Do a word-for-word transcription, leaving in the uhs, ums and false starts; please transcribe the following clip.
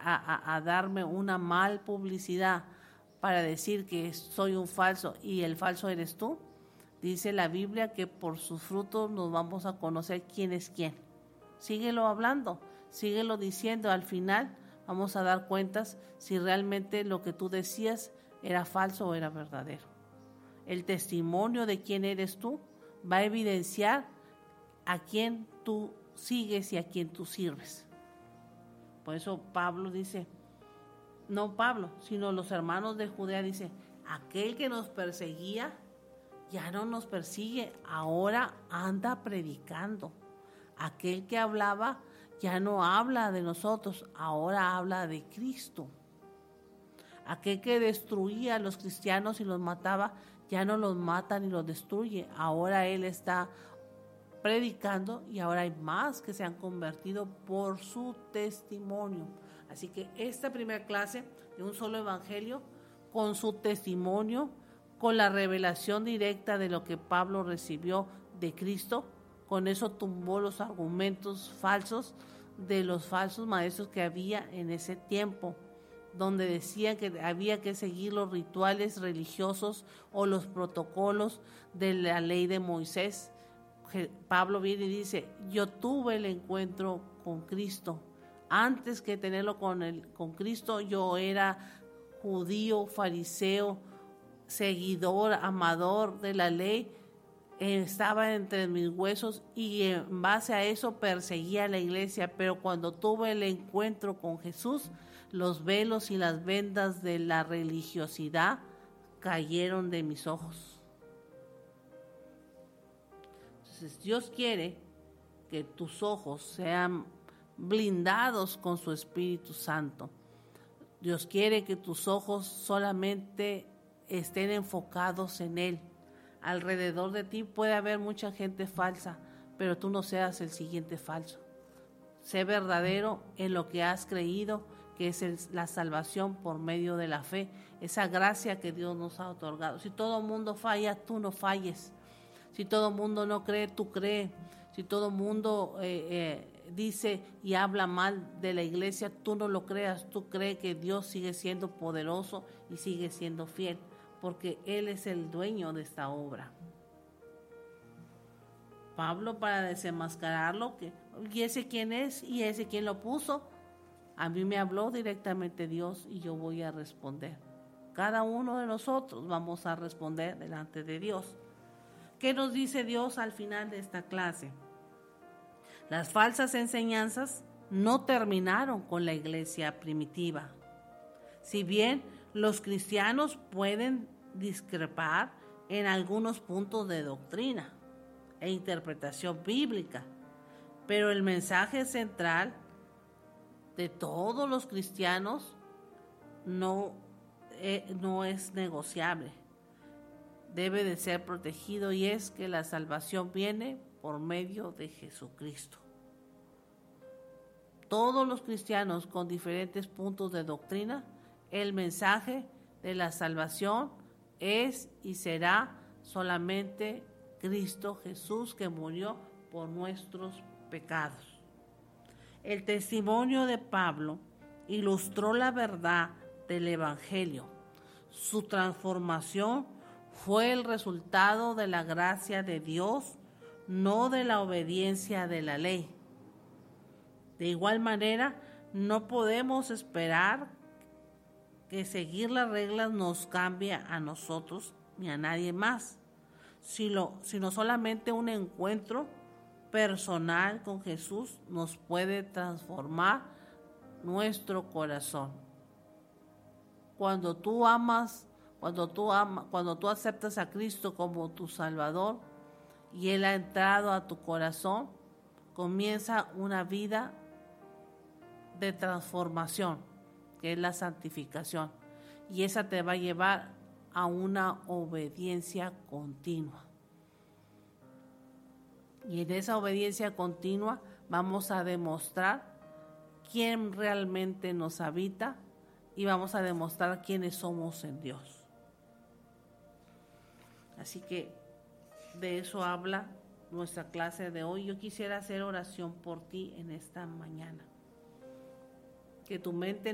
a, a, a darme una mal publicidad para decir que soy un falso y el falso eres tú. Dice la Biblia que por sus frutos nos vamos a conocer quién es quién. Síguelo hablando, síguelo diciendo. Al final vamos a dar cuentas si realmente lo que tú decías era falso o era verdadero. El testimonio de quién eres tú va a evidenciar a quién tú sigues y a quién tú sirves. Por eso Pablo dice, no Pablo, sino los hermanos de Judea, dice, aquel que nos perseguía ya no nos persigue, ahora anda predicando. Aquel que hablaba ya no habla de nosotros, ahora habla de Cristo. Aquel que destruía a los cristianos y los mataba, ya no los mata ni los destruye, ahora él está predicando y ahora hay más que se han convertido por su testimonio. Así que esta primera clase de un solo evangelio, con su testimonio, con la revelación directa de lo que Pablo recibió de Cristo, con eso tumbó los argumentos falsos de los falsos maestros que había en ese tiempo, donde decían que había que seguir los rituales religiosos o los protocolos de la ley de Moisés. Pablo viene y dice, yo tuve el encuentro con Cristo. Antes que tenerlo con, el, con Cristo, yo era judío, fariseo, seguidor, amador de la ley, eh, estaba entre mis huesos y en base a eso perseguía a la iglesia, pero cuando tuve el encuentro con Jesús, los velos y las vendas de la religiosidad cayeron de mis ojos. Entonces Dios quiere que tus ojos sean blindados con su Espíritu Santo. Dios quiere que tus ojos solamente estén enfocados en Él. Alrededor de ti puede haber mucha gente falsa, pero tú no seas el siguiente falso. Sé verdadero en lo que has creído, que es el, la salvación por medio de la fe, esa gracia que Dios nos ha otorgado. Si todo el mundo falla, tú no falles. Si todo el mundo no cree, tú cree. Si todo el mundo eh, eh, dice y habla mal de la iglesia, tú no lo creas. Tú crees que Dios sigue siendo poderoso y sigue siendo fiel, porque Él es el dueño de esta obra. Pablo, para desenmascararlo, que, ¿y ese quién es? ¿Y ese quién lo puso? A mí me habló directamente Dios y yo voy a responder. Cada uno de nosotros vamos a responder delante de Dios. ¿Qué nos dice Dios al final de esta clase? Las falsas enseñanzas no terminaron con la iglesia primitiva. Si bien los cristianos pueden discrepar en algunos puntos de doctrina e interpretación bíblica, pero el mensaje central de todos los cristianos no, eh, no es negociable. Debe de ser protegido, y es que la salvación viene por medio de Jesucristo. Todos los cristianos con diferentes puntos de doctrina, el mensaje de la salvación es y será solamente Cristo Jesús, que murió por nuestros pecados. El testimonio de Pablo ilustró la verdad del Evangelio. Su transformación fue el resultado de la gracia de Dios, no de la obediencia de la ley. De igual manera, no podemos esperar que seguir las reglas nos cambie a nosotros ni a nadie más, sino, sino solamente un encuentro personal con Jesús nos puede transformar nuestro corazón. Cuando tú amas, cuando tú amas, cuando tú aceptas a Cristo como tu Salvador y Él ha entrado a tu corazón, comienza una vida de transformación, que es la santificación, y esa te va a llevar a una obediencia continua. Y en esa obediencia continua vamos a demostrar quién realmente nos habita y vamos a demostrar quiénes somos en Dios. Así que de eso habla nuestra clase de hoy. Yo quisiera hacer oración por ti en esta mañana. Que tu mente